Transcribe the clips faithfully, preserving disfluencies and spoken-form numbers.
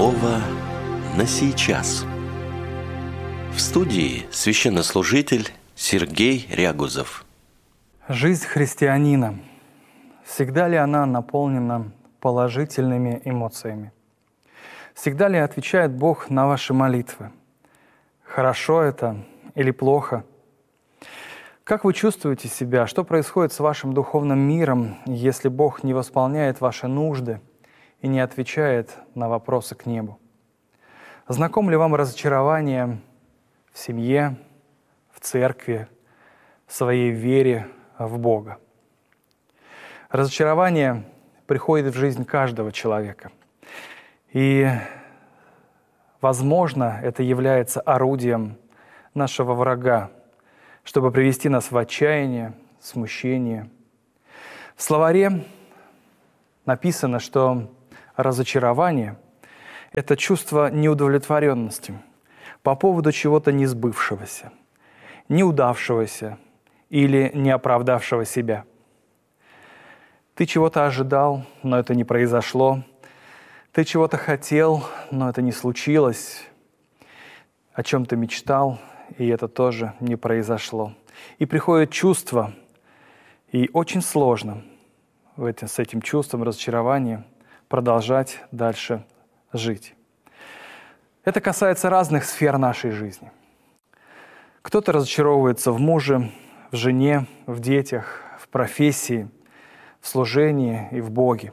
Слово на сейчас. В студии священнослужитель Сергей Рягузов. Жизнь христианина. Всегда ли она наполнена положительными эмоциями? Всегда ли отвечает Бог на ваши молитвы? Хорошо это или плохо? Как вы чувствуете себя? Что происходит с вашим духовным миром, если Бог не восполняет ваши нужды и не отвечает на вопросы к небу? Знаком ли вам разочарование в семье, в церкви, в своей вере в Бога? Разочарование приходит в жизнь каждого человека. И, возможно, это является орудием нашего врага, чтобы привести нас в отчаяние, смущение. В словаре написано, что разочарование – это чувство неудовлетворенности по поводу чего-то несбывшегося, неудавшегося или не оправдавшего себя. Ты чего-то ожидал, но это не произошло. Ты чего-то хотел, но это не случилось. О чем ты мечтал, и это тоже не произошло. И приходит чувство, и очень сложно в этом, с этим чувством разочарования продолжать дальше жить. Это касается разных сфер нашей жизни. Кто-то разочаровывается в муже, в жене, в детях, в профессии, в служении и в Боге.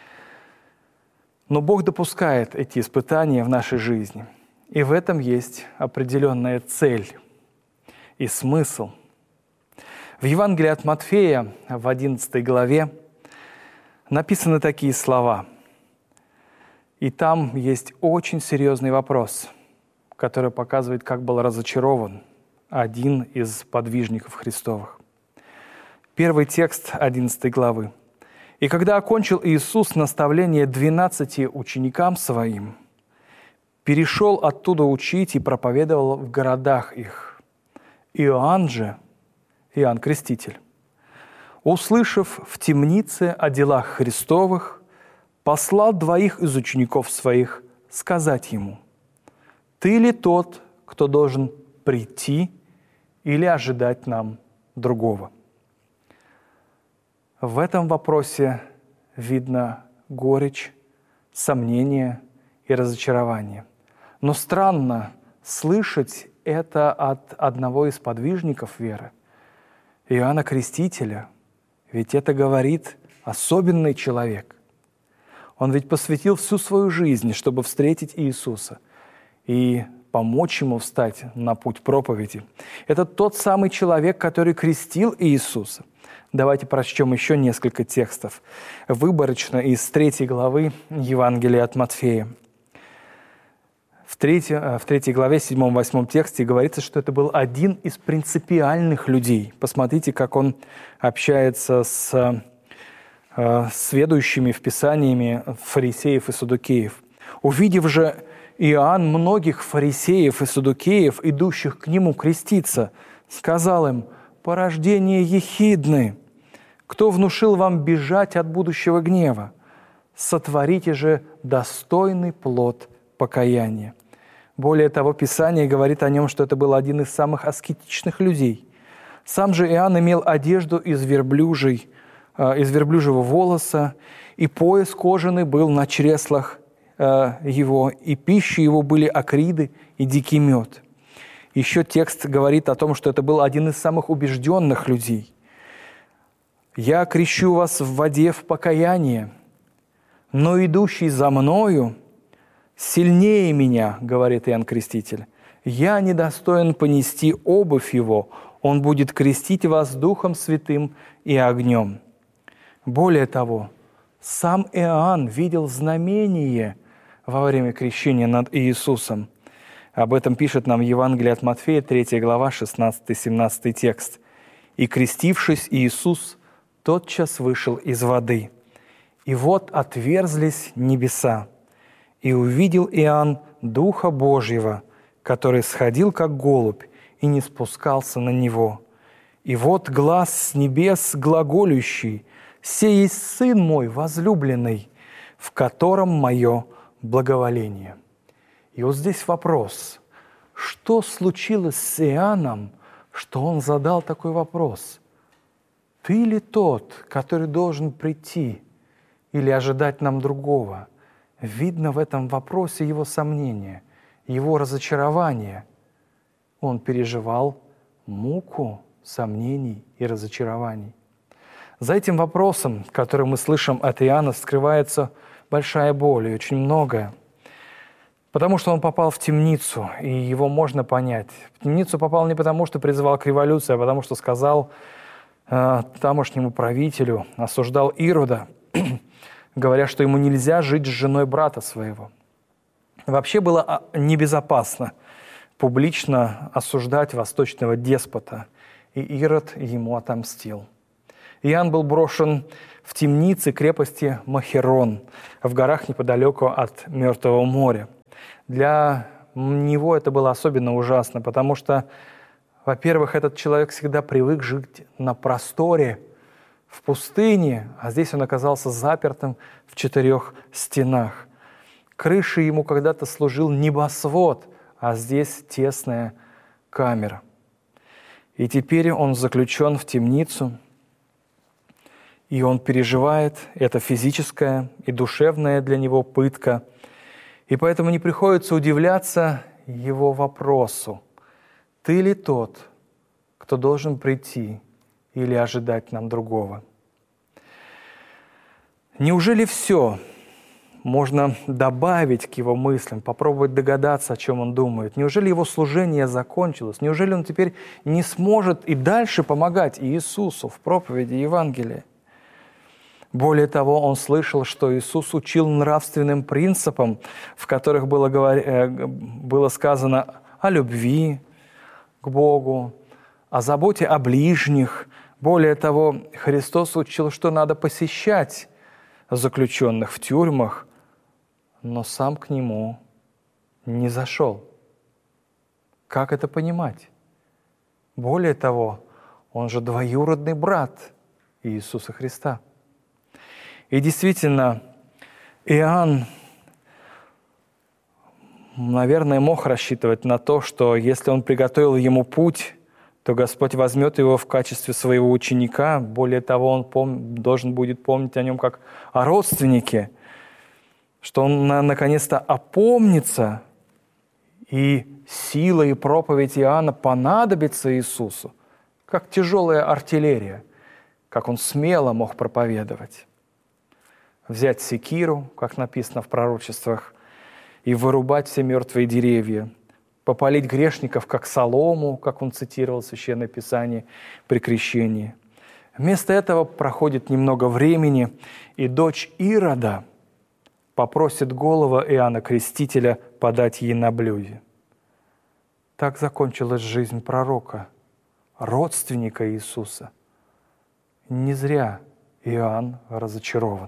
Но Бог допускает эти испытания в нашей жизни. И в этом есть определенная цель и смысл. В Евангелии от Матфея, в одиннадцатой главе, написаны такие слова. И там есть очень серьезный вопрос, который показывает, как был разочарован один из подвижников Христовых. Первый текст одиннадцатой главы. «И когда окончил Иисус наставление двенадцати ученикам Своим, перешел оттуда учить и проповедовал в городах их. Иоанн же, Иоанн Креститель, услышав в темнице о делах Христовых, послал двоих из учеников своих сказать ему: «Ты ли тот, кто должен прийти, или ожидать нам другого?» В этом вопросе видно горечь, сомнение и разочарование. Но странно слышать это от одного из подвижников веры, Иоанна Крестителя, ведь это говорит особенный человек. Он ведь посвятил всю свою жизнь, чтобы встретить Иисуса и помочь ему встать на путь проповеди. Это тот самый человек, который крестил Иисуса. Давайте прочтем еще несколько текстов, выборочно из третьей главы Евангелия от Матфея. В третьей, в третьей главе, седьмом-восьмом тексте говорится, что это был один из принципиальных людей. Посмотрите, как он общается с э, сведущими в Писаниями фарисеев и саддукеев. «Увидев же Иоанн многих фарисеев и саддукеев, идущих к нему креститься, сказал им: порождение ехидны! Кто внушил вам бежать от будущего гнева? Сотворите же достойный плод покаяния». Более того, Писание говорит о нем, что это был один из самых аскетичных людей. Сам же Иоанн имел одежду из верблюжьей, из верблюжьего волоса, и пояс кожаный был на чреслах его, и пищей его были акриды и дикий мед. Еще текст говорит о том, что это был один из самых убежденных людей. «Я крещу вас в воде в покаяние, но идущий за мною сильнее меня, — говорит Иоанн Креститель, — я недостоин понести обувь его, он будет крестить вас Духом Святым и огнем». Более того, сам Иоанн видел знамение во время крещения над Иисусом. Об этом пишет нам Евангелие от Матфея, третья глава, шестнадцатый-семнадцатый текст. «И, крестившись, Иисус тотчас вышел из воды. И вот отверзлись небеса, и увидел Иоанн Духа Божьего, который сходил, как голубь, и не спускался на него. И вот глас с небес глаголющий: «Сей есть Сын мой возлюбленный, в котором мое благоволение». И вот здесь вопрос. Что случилось с Иоанном, что он задал такой вопрос? Ты ли тот, который должен прийти или ожидать нам другого? Видно в этом вопросе его сомнение, его разочарование. Он переживал муку сомнений и разочарований. За этим вопросом, который мы слышим от Иоанна, скрывается большая боль и очень многое. Потому что он попал в темницу, и его можно понять. В темницу попал не потому, что призывал к революции, а потому что сказал э, тамошнему правителю, осуждал Ирода, говоря, что ему нельзя жить с женой брата своего. Вообще было небезопасно публично осуждать восточного деспота, и Ирод ему отомстил. Иоанн был брошен в темнице крепости Махерон в горах неподалеку от Мертвого моря. Для него это было особенно ужасно, потому что, во-первых, этот человек всегда привык жить на просторе, в пустыне, а здесь он оказался запертым в четырех стенах. Крышей ему когда-то служил небосвод, а здесь тесная камера. И теперь он заключен в темницу, и он переживает, это физическая и душевная для него пытка. И поэтому не приходится удивляться его вопросу: «Ты ли тот, кто должен прийти или ожидать нам другого?» Неужели все можно добавить к его мыслям, попробовать догадаться, о чем он думает? Неужели его служение закончилось? Неужели он теперь не сможет и дальше помогать Иисусу в проповеди Евангелия? Более того, он слышал, что Иисус учил нравственным принципам, в которых было, говор... было сказано о любви к Богу, о заботе о ближних. Более того, Христос учил, что надо посещать заключенных в тюрьмах, но сам к нему не зашел. Как это понимать? Более того, он же двоюродный брат Иисуса Христа. И действительно, Иоанн, наверное, мог рассчитывать на то, что если он приготовил ему путь, то Господь возьмет его в качестве своего ученика. Более того, он пом- должен будет помнить о нем как о родственнике, что он на- наконец-то опомнится, и сила и проповедь Иоанна понадобится Иисусу, как тяжелая артиллерия, как он смело мог проповедовать. Взять секиру, как написано в пророчествах, и вырубать все мертвые деревья, попалить грешников, как солому, как он цитировал в Священное Писание при крещении. Вместо этого проходит немного времени, и дочь Ирода попросит голову Иоанна Крестителя подать ей на блюде. Так закончилась жизнь пророка, родственника Иисуса. Не зря Иоанн разочарован.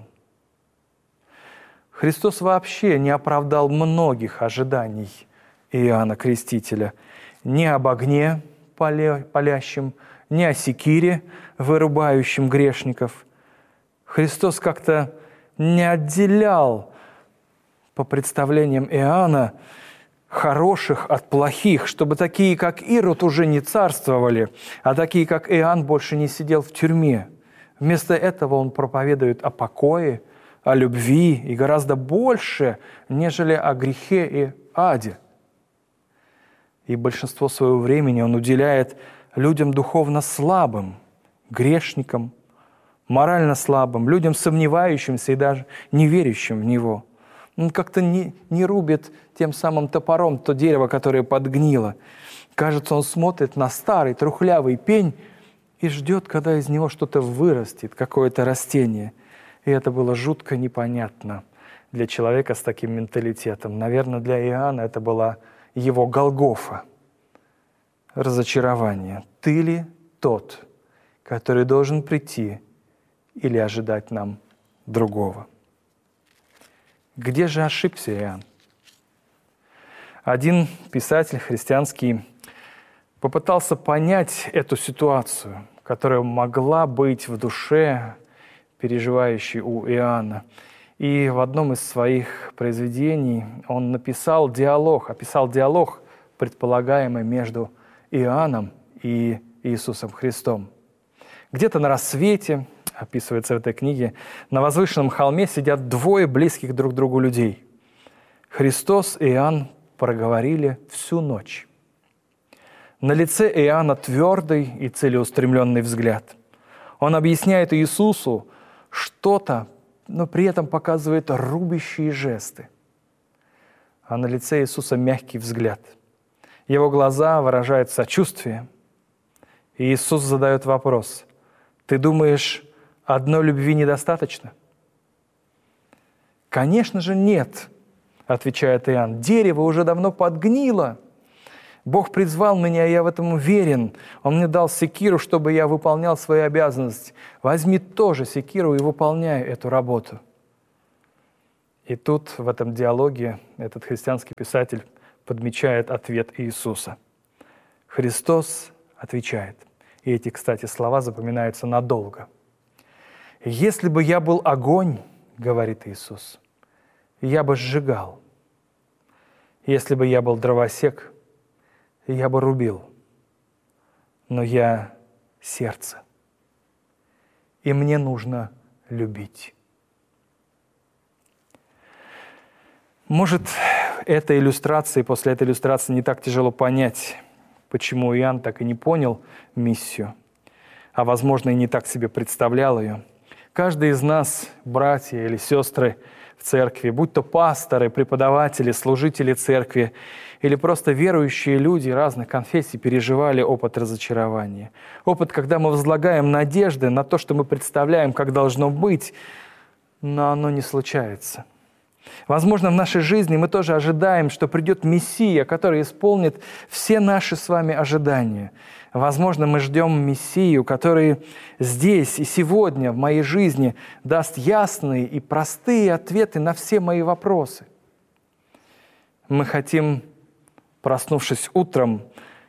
Христос вообще не оправдал многих ожиданий Иоанна Крестителя. Ни об огне палящем, ни о секире, вырубающем грешников. Христос как-то не отделял, по представлениям Иоанна, хороших от плохих, чтобы такие, как Ирод, уже не царствовали, а такие, как Иоанн, больше не сидел в тюрьме. Вместо этого он проповедует о покое, о любви и гораздо больше, нежели о грехе и аде. И большинство своего времени он уделяет людям духовно слабым, грешникам, морально слабым, людям сомневающимся и даже не верящим в Него. Он как-то не, не рубит тем самым топором то дерево, которое подгнило. Кажется, он смотрит на старый трухлявый пень и ждет, когда из него что-то вырастет, какое-то растение. И это было жутко непонятно для человека с таким менталитетом. Наверное, для Иоанна это была его Голгофа, разочарование. Ты ли тот, который должен прийти или ожидать нам другого? Где же ошибся Иоанн? Один писатель христианский попытался понять эту ситуацию, которая могла быть в душе переживающей у Иоанна. И в одном из своих произведений он написал диалог, описал диалог, предполагаемый между Иоанном и Иисусом Христом. Где-то на рассвете, описывается в этой книге, на возвышенном холме сидят двое близких друг другу людей. Христос и Иоанн проговорили всю ночь. На лице Иоанна твердый и целеустремленный взгляд. Он объясняет Иисусу что-то, но при этом показывает рубящие жесты. А на лице Иисуса мягкий взгляд. Его глаза выражают сочувствие. И Иисус задает вопрос: «Ты думаешь, одной любви недостаточно?» «Конечно же нет», — отвечает Иоанн. «Дерево уже давно подгнило. Бог призвал меня, и я в этом уверен. Он мне дал секиру, чтобы я выполнял свою обязанность. Возьми тоже секиру и выполняй эту работу». И тут, в этом диалоге, этот христианский писатель подмечает ответ Иисуса. Христос отвечает. И эти, кстати, слова запоминаются надолго. «Если бы я был огонь, — говорит Иисус, — я бы сжигал. Если бы я был дровосек, я бы рубил. Но я сердце, и мне нужно любить». Может, эта иллюстрация, после этой иллюстрации не так тяжело понять, почему Иоанн так и не понял миссию, а, возможно, и не так себе представлял ее. Каждый из нас, братья или сестры в церкви, будь то пасторы, преподаватели, служители церкви или просто верующие люди разных конфессий, переживали опыт разочарования. Опыт, когда мы возлагаем надежды на то, что мы представляем, как должно быть, но оно не случается. Возможно, в нашей жизни мы тоже ожидаем, что придет Мессия, который исполнит все наши с вами ожидания. Возможно, мы ждем Мессию, который здесь и сегодня в моей жизни даст ясные и простые ответы на все мои вопросы. Мы хотим, проснувшись утром,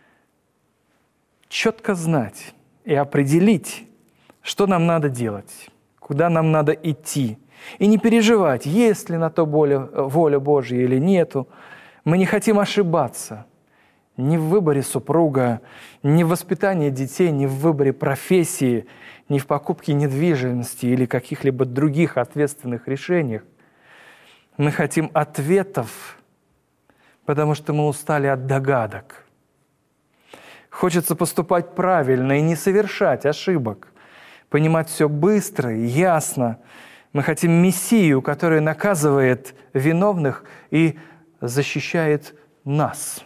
четко знать и определить, что нам надо делать, куда нам надо идти. И не переживать, есть ли на то воля, воля Божья или нету. Мы не хотим ошибаться ни в выборе супруга, ни в воспитании детей, ни в выборе профессии, ни в покупке недвижимости или каких-либо других ответственных решениях. Мы хотим ответов, потому что мы устали от догадок. Хочется поступать правильно и не совершать ошибок, понимать все быстро и ясно. Мы хотим Мессию, который наказывает виновных и защищает нас.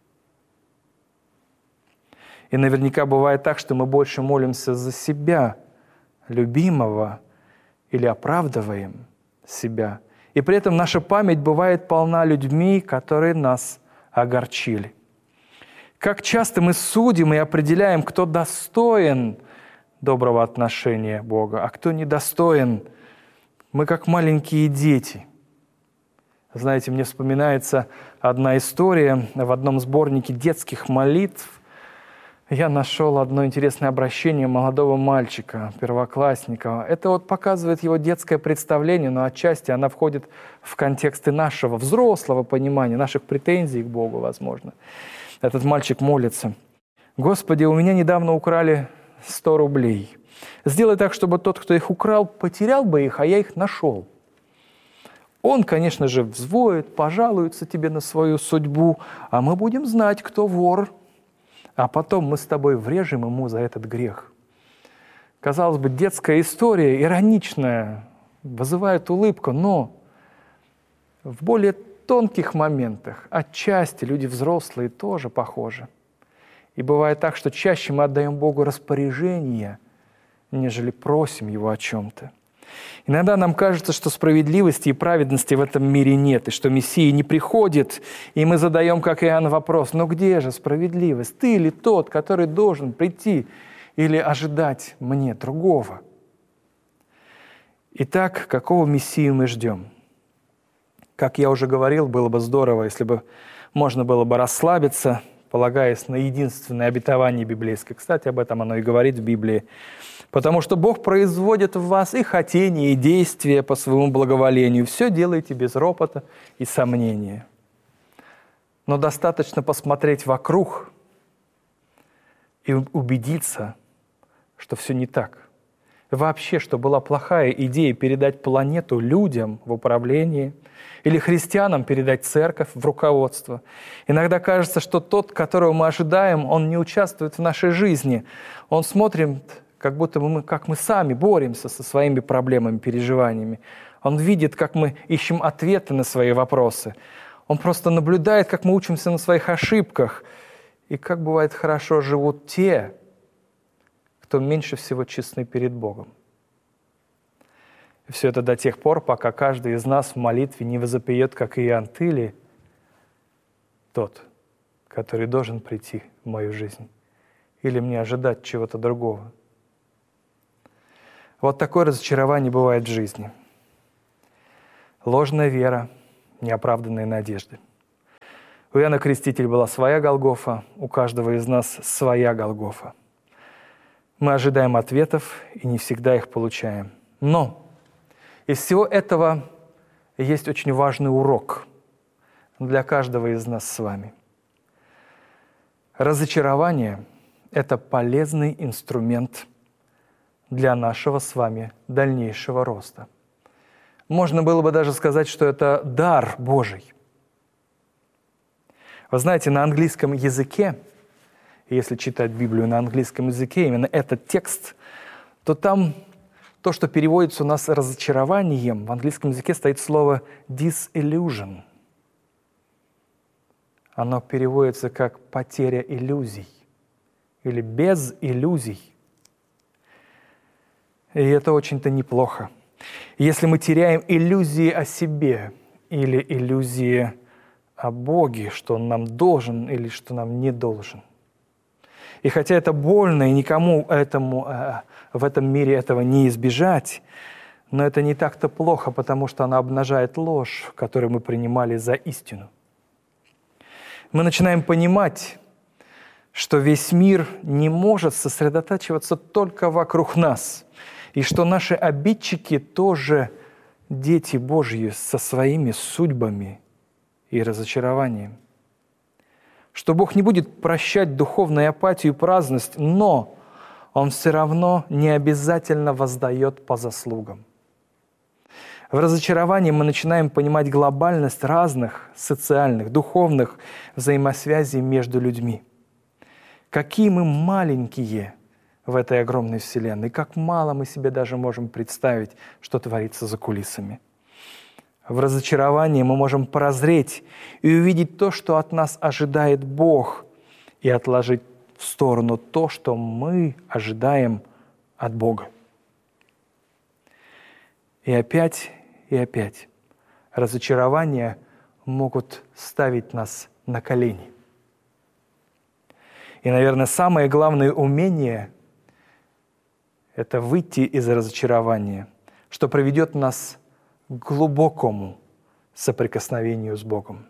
И наверняка бывает так, что мы больше молимся за себя, любимого, или оправдываем себя. И при этом наша память бывает полна людьми, которые нас огорчили. Как часто мы судим и определяем, кто достоин доброго отношения Бога, а кто недостоин. Мы как маленькие дети. Знаете, мне вспоминается одна история в одном сборнике детских молитв. Я нашел одно интересное обращение молодого мальчика, первоклассника. Это вот показывает его детское представление, но отчасти она входит в контексты нашего взрослого понимания, наших претензий к Богу, возможно. Этот мальчик молится: «Господи, у меня недавно украли сто рублей. Сделай так, чтобы тот, кто их украл, потерял бы их, а я их нашел». Он, конечно же, взвоет, пожалуется тебе на свою судьбу, а мы будем знать, кто вор. А потом мы с тобой врежем ему за этот грех. Казалось бы, детская история, ироничная, вызывает улыбку, но в более тонких моментах отчасти люди взрослые тоже похожи. И бывает так, что чаще мы отдаем Богу распоряжения, нежели просим Его о чем-то. Иногда нам кажется, что справедливости и праведности в этом мире нет, и что Мессия не приходит, и мы задаем, как Иоанн, вопрос: «Но где же справедливость? Ты ли тот, который должен прийти, или ожидать мне другого?» Итак, какого Мессию мы ждем? Как я уже говорил, было бы здорово, если бы можно было бы расслабиться, полагаясь на единственное обетование библейское. Кстати, об этом оно и говорит в Библии. Потому что Бог производит в вас и хотение, и действия по своему благоволению. Все делайте без ропота и сомнения. Но достаточно посмотреть вокруг и убедиться, что все не так. Вообще, что была плохая идея передать планету людям в управлении или христианам передать церковь в руководство. Иногда кажется, что тот, которого мы ожидаем, он не участвует в нашей жизни. Он смотрит, как будто мы, как мы сами боремся со своими проблемами, переживаниями. Он видит, как мы ищем ответы на свои вопросы. Он просто наблюдает, как мы учимся на своих ошибках. И как бывает хорошо живут те, кто меньше всего честны перед Богом. И все это до тех пор, пока каждый из нас в молитве не возопьет, как Иоанн: «Ты ли тот, который должен прийти в мою жизнь? Или мне ожидать чего-то другого?» Вот такое разочарование бывает в жизни. Ложная вера, неоправданные надежды. У Иоанна Крестителя была своя Голгофа, у каждого из нас своя Голгофа. Мы ожидаем ответов и не всегда их получаем. Но из всего этого есть очень важный урок для каждого из нас с вами. Разочарование – это полезный инструмент для нашего с вами дальнейшего роста. Можно было бы даже сказать, что это дар Божий. Вы знаете, на английском языке, если читать Библию на английском языке, именно этот текст, то там то, что переводится у нас разочарованием, в английском языке стоит слово disillusion. Оно переводится как потеря иллюзий или без иллюзий. И это очень-то неплохо. Если мы теряем иллюзии о себе или иллюзии о Боге, что Он нам должен или что нам не должен. И хотя это больно, и никому этому, э, в этом мире этого не избежать, но это не так-то плохо, потому что она обнажает ложь, которую мы принимали за истину. Мы начинаем понимать, что весь мир не может сосредотачиваться только вокруг нас, и что наши обидчики тоже дети Божьи со своими судьбами и разочарованием. Что Бог не будет прощать духовную апатию и праздность, но Он все равно не обязательно воздает по заслугам. В разочаровании мы начинаем понимать глобальность разных социальных, духовных взаимосвязей между людьми. Какие мы маленькие в этой огромной вселенной, как мало мы себе даже можем представить, что творится за кулисами. В разочаровании мы можем прозреть и увидеть то, что от нас ожидает Бог, и отложить в сторону то, что мы ожидаем от Бога. И опять, и опять разочарования могут ставить нас на колени. И, наверное, самое главное умение – это выйти из разочарования, что приведет нас к глубокому соприкосновению с Богом.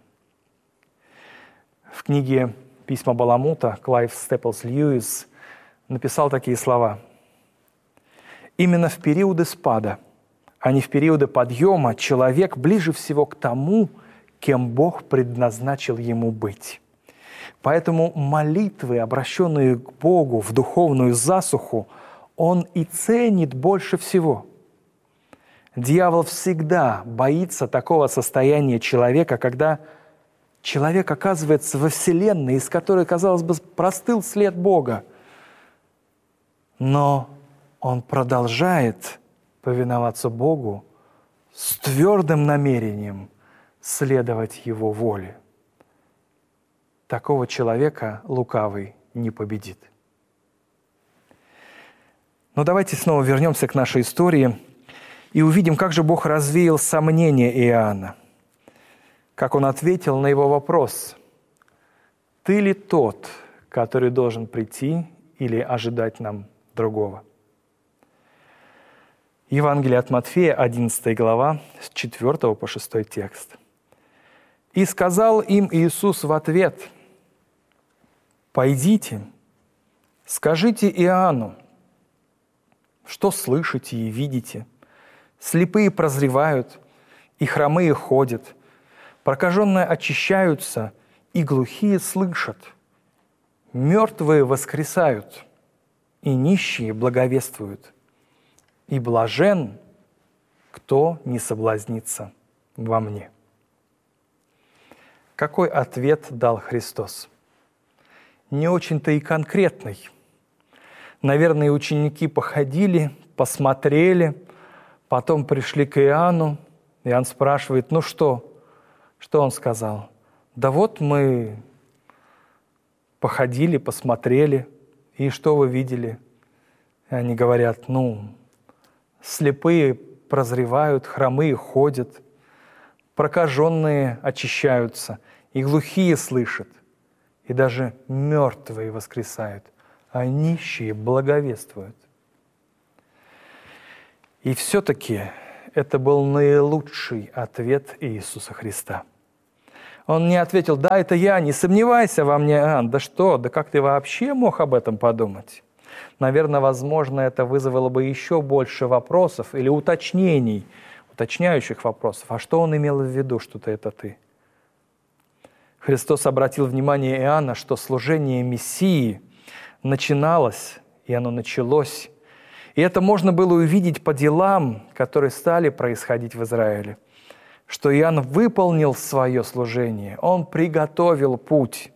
В книге «Письма Баламута» Клайв Степлс Льюис написал такие слова: «Именно в периоды спада, а не в периоды подъема, человек ближе всего к тому, кем Бог предназначил ему быть. Поэтому молитвы, обращенные к Богу в духовную засуху, Он и ценит больше всего. Дьявол всегда боится такого состояния человека, когда человек оказывается во вселенной, из которой, казалось бы, простыл след Бога. Но он продолжает повиноваться Богу с твердым намерением следовать Его воле. Такого человека лукавый не победит». Но давайте снова вернемся к нашей истории и увидим, как же Бог развеял сомнения Иоанна. Как он ответил на его вопрос: «Ты ли тот, который должен прийти, или ожидать нам другого?» Евангелие от Матфея, одиннадцатая глава, с четвёртого по шестой текст. «И сказал им Иисус в ответ: Пойдите, скажите Иоанну, что слышите и видите. Слепые прозревают, и хромые ходят, прокаженные очищаются, и глухие слышат. Мертвые воскресают, и нищие благовествуют. И блажен, кто не соблазнится во мне». Какой ответ дал Христос? Не очень-то и конкретный. Наверное, ученики походили, посмотрели, потом пришли к Иоанну. Иоанн спрашивает: ну что? Что он сказал? Да вот мы походили, посмотрели, и что вы видели? И они говорят: ну, слепые прозревают, хромые ходят, прокаженные очищаются, и глухие слышат, и даже мертвые воскресают, а нищие благовествуют. И все-таки это был наилучший ответ Иисуса Христа. Он не ответил: да, это я, не сомневайся во мне, Иоанн, да что, да как ты вообще мог об этом подумать? Наверное, возможно, это вызвало бы еще больше вопросов или уточнений, уточняющих вопросов. А что он имел в виду, что-то это ты? Христос обратил внимание Иоанна, что служение Мессии начиналось, и оно началось. И это можно было увидеть по делам, которые стали происходить в Израиле. Что Иоанн выполнил свое служение, он приготовил путь.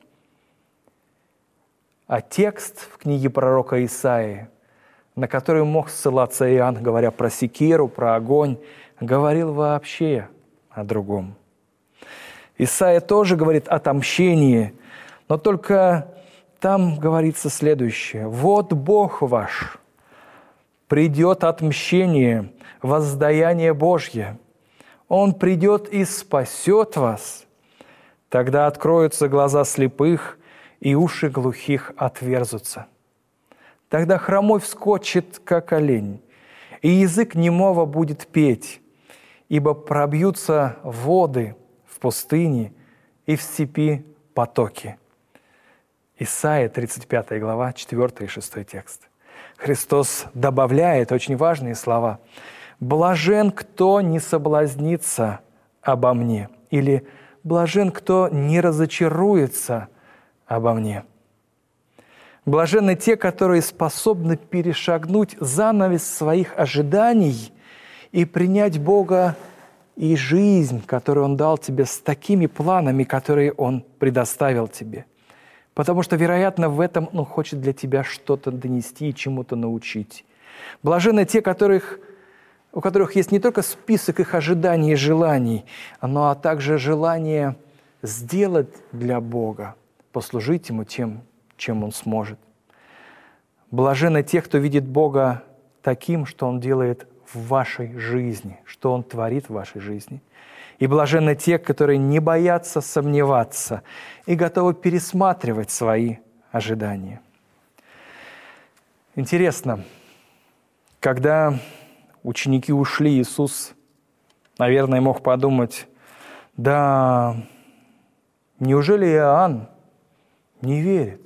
А текст в книге пророка Исаии, на который мог ссылаться Иоанн, говоря про секиру, про огонь, говорил вообще о другом. Исаия тоже говорит о отмщении, но только там говорится следующее: «Вот Бог ваш, придет отмщение, воздаяние Божье. Он придет и спасет вас. Тогда откроются глаза слепых, и уши глухих отверзутся. Тогда хромой вскочит, как олень, и язык немого будет петь, ибо пробьются воды в пустыне и в степи потоки». Исайя, тридцать пятая глава, четвёртый и шестой текст. Христос добавляет очень важные слова: «Блажен, кто не соблазнится обо мне», или «Блажен, кто не разочаруется обо мне». Блаженны те, которые способны перешагнуть занавес своих ожиданий и принять Бога и жизнь, которую Он дал тебе, с такими планами, которые Он предоставил тебе. Потому что, вероятно, в этом Он хочет для тебя что-то донести и чему-то научить. Блаженны те, которых, у которых есть не только список их ожиданий и желаний, но а также желание сделать для Бога, послужить Ему тем, чем Он сможет. Блаженны те, кто видит Бога таким, что Он делает в вашей жизни, что Он творит в вашей жизни. И блаженны те, которые не боятся сомневаться и готовы пересматривать свои ожидания. Интересно, когда ученики ушли, Иисус, наверное, мог подумать: да, неужели Иоанн не верит?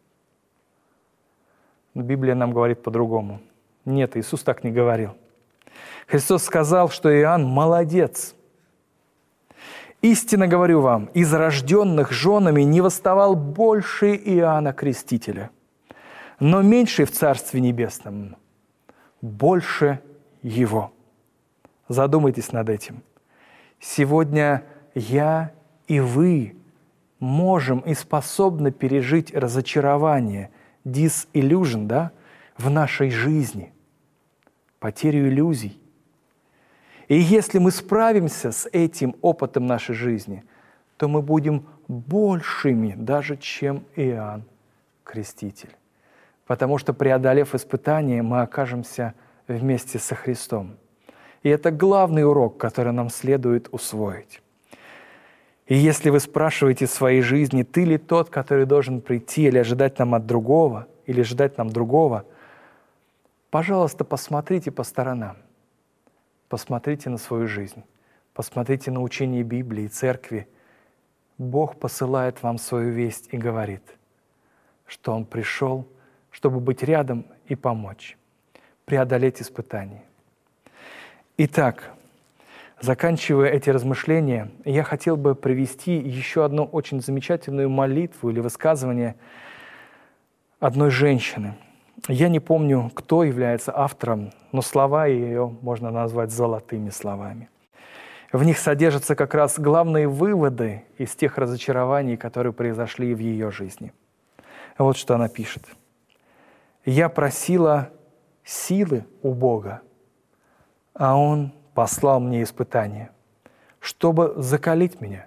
Но Библия нам говорит по-другому. Нет, Иисус так не говорил. Христос сказал, что Иоанн молодец. «Истинно говорю вам, из рожденных женами не восставал больше Иоанна Крестителя, но меньший в Царстве Небесном больше его». Задумайтесь над этим. Сегодня я и вы можем и способны пережить разочарование, disillusion, да, в нашей жизни, потерю иллюзий. И если мы справимся с этим опытом нашей жизни, то мы будем большими даже, чем Иоанн Креститель. Потому что, преодолев испытания, мы окажемся вместе со Христом. И это главный урок, который нам следует усвоить. И если вы спрашиваете в своей жизни, ты ли тот, который должен прийти или ожидать нам от другого, или ждать нам другого, пожалуйста, посмотрите по сторонам. Посмотрите на свою жизнь, посмотрите на учение Библии, Церкви. Бог посылает вам свою весть и говорит, что Он пришел, чтобы быть рядом и помочь, преодолеть испытания. Итак, заканчивая эти размышления, я хотел бы привести еще одну очень замечательную молитву или высказывание одной женщины. Я не помню, кто является автором, но слова ее можно назвать золотыми словами. В них содержатся как раз главные выводы из тех разочарований, которые произошли в ее жизни. Вот что она пишет. «Я просила силы у Бога, а Он послал мне испытания, чтобы закалить меня.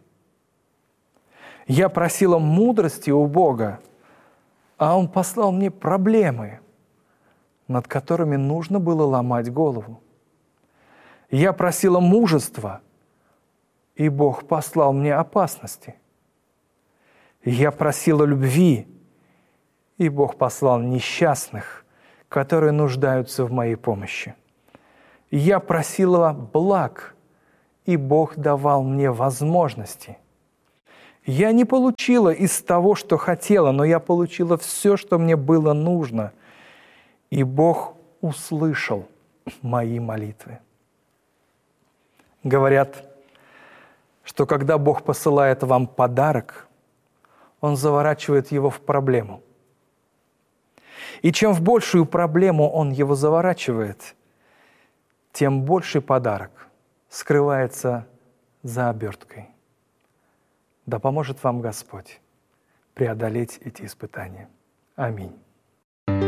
Я просила мудрости у Бога, а Он послал мне проблемы, над которыми нужно было ломать голову. Я просила мужества, и Бог послал мне опасности. Я просила любви, и Бог послал несчастных, которые нуждаются в моей помощи. Я просила благ, и Бог давал мне возможности. Я не получила из того, что хотела, но я получила все, что мне было нужно, и Бог услышал мои молитвы». Говорят, что когда Бог посылает вам подарок, Он заворачивает его в проблему. И чем в большую проблему Он его заворачивает, тем больший подарок скрывается за оберткой. Да поможет вам Господь преодолеть эти испытания. Аминь.